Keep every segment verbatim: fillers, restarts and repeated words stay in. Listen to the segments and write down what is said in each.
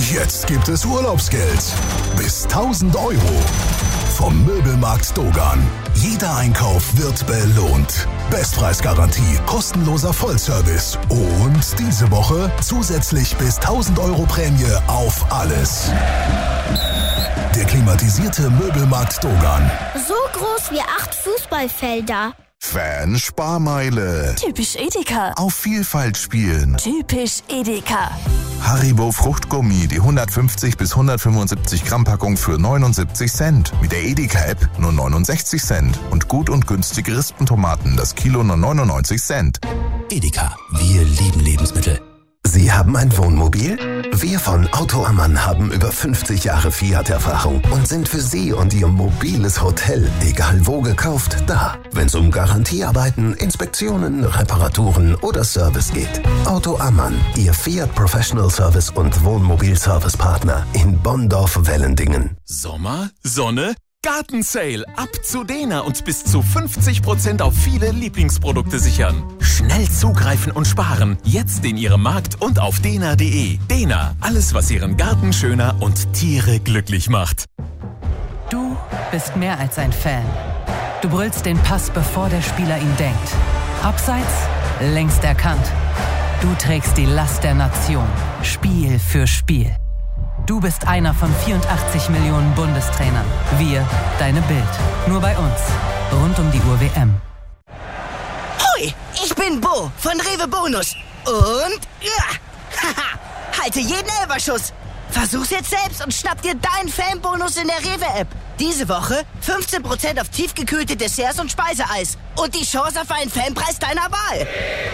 Jetzt gibt es Urlaubsgeld. Bis tausend Euro. Vom Möbelmarkt Dogan. Jeder Einkauf wird belohnt. Bestpreisgarantie, kostenloser Vollservice. Und diese Woche zusätzlich bis tausend Euro Prämie auf alles. Der klimatisierte Möbelmarkt Dogan. So groß wie acht Fußballfelder. Fan-Sparmeile. Typisch Edeka. Auf Vielfalt spielen. Typisch Edeka. Haribo Fruchtgummi, die hundertfünfzig bis hundertfünfundsiebzig Gramm Packung für neunundsiebzig Cent. Mit der Edeka-App nur neunundsechzig Cent. Und gut und günstige Rispentomaten, das Kilo nur neunundneunzig Cent. Edeka, wir lieben Lebensmittel. Sie haben ein Wohnmobil? Wir von Auto Ammann haben über fünfzig Jahre Fiat-Erfahrung und sind für Sie und Ihr mobiles Hotel, egal wo gekauft, da. Wenn es um Garantiearbeiten, Inspektionen, Reparaturen oder Service geht. Auto Ammann, Ihr Fiat Professional Service und Wohnmobil-Service-Partner in Bonndorf-Wellendingen. Sommer, Sonne, Gartensale. Ab zu Dena und bis zu fünfzig Prozent auf viele Lieblingsprodukte sichern. Schnell zugreifen und sparen. Jetzt in Ihrem Markt und auf dena punkt de. Dena, alles was Ihren Garten schöner und Tiere glücklich macht. Du bist mehr als ein Fan. Du brüllst den Pass, bevor der Spieler ihn denkt. Abseits, längst erkannt. Du trägst die Last der Nation. Spiel für Spiel. Du bist einer von vierundachtzig Millionen Bundestrainern. Wir, deine Bild. Nur bei uns. Rund um die Uhr W M. Hoi, ich bin Bo von Rewe Bonus. Und ja, haha, halte jeden Elferschuss. Versuch's jetzt selbst und schnapp dir deinen Fanbonus in der Rewe-App. Diese Woche fünfzehn Prozent auf tiefgekühlte Desserts und Speiseeis. Und die Chance auf einen Fanpreis deiner Wahl.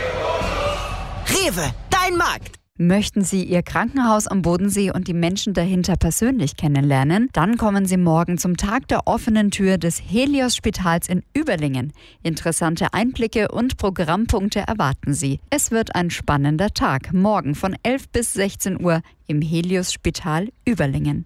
Rewe, dein Markt. Möchten Sie Ihr Krankenhaus am Bodensee und die Menschen dahinter persönlich kennenlernen? Dann kommen Sie morgen zum Tag der offenen Tür des Helios-Spitals in Überlingen. Interessante Einblicke und Programmpunkte erwarten Sie. Es wird ein spannender Tag. Morgen von elf bis sechzehn Uhr im Helios-Spital Überlingen.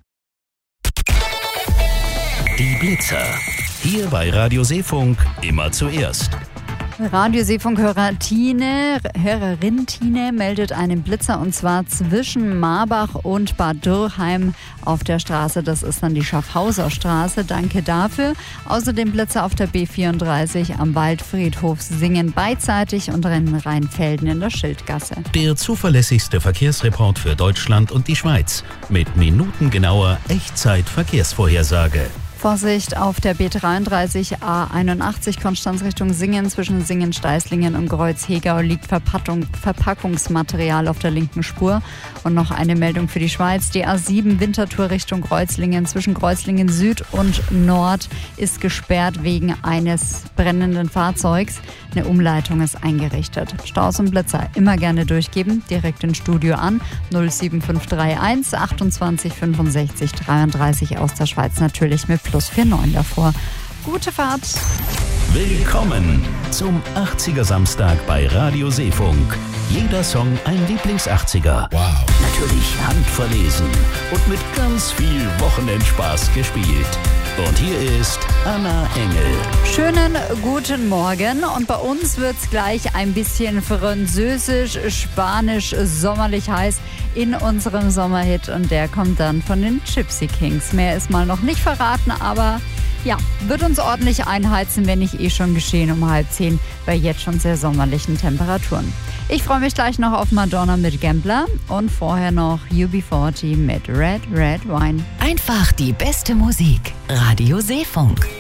Die Blitzer. Hier bei Radio Seefunk immer zuerst. Radioseefunkhörer Tine, Hörerin Tine meldet einen Blitzer und zwar zwischen Marbach und Bad Dürkheim auf der Straße. Das ist dann die Schaffhauser Straße. Danke dafür. Außerdem Blitzer auf der B vierunddreißig am Waldfriedhof Singen beidseitig und Rheinfelden in der Schildgasse. Der zuverlässigste Verkehrsreport für Deutschland und die Schweiz mit minutengenauer Echtzeit-Verkehrsvorhersage. Vorsicht auf der B dreiunddreißig A einundachtzig Konstanz Richtung Singen. Zwischen Singen-Steißlingen und Kreuz-Hegau liegt Verpackung, Verpackungsmaterial auf der linken Spur. Und noch eine Meldung für die Schweiz. Die A sieben Winterthur Richtung Kreuzlingen zwischen Kreuzlingen Süd und Nord ist gesperrt wegen eines brennenden Fahrzeugs. Eine Umleitung ist eingerichtet. Staus und Blitzer immer gerne durchgeben. Direkt ins Studio an. null sieben fünf drei eins achtundzwanzig fünfundsechzig dreiunddreißig aus der Schweiz natürlich mit plus neunundvierzig davor. Gute Fahrt. Willkommen zum achtziger Samstag bei Radio Seefunk. Jeder Song ein Lieblings-achtziger. Wow. Natürlich handverlesen und mit ganz viel Wochenendspaß gespielt. Und hier ist Anna Engel. Schönen guten Morgen und bei uns wird's gleich ein bisschen französisch, spanisch, sommerlich heiß in unserem Sommerhit und der kommt dann von den Gypsy Kings. Mehr ist mal noch nicht verraten, aber ja, wird uns ordentlich einheizen, wenn nicht eh schon geschehen um halb zehn bei jetzt schon sehr sommerlichen Temperaturen. Ich freue mich gleich noch auf Madonna mit Gambler und vorher noch U B vierzig mit Red Red Wine. Einfach die beste Musik. Radio Seefunk.